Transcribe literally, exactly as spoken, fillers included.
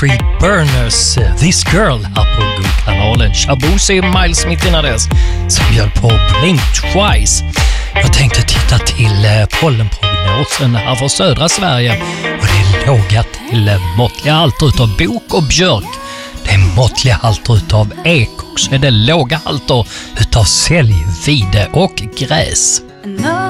Street Burners, This Girl här på Go-kanalen. Shabuzi Miles mitt innan dess som bjöd på Blink Twice. Jag tänkte titta till eh, pollenprognosen här för södra Sverige och det är låga till eh, måttliga halter utav bok och björk. Det är måttliga halter utav ek och så är det låga halter utav sälj, vide och gräs.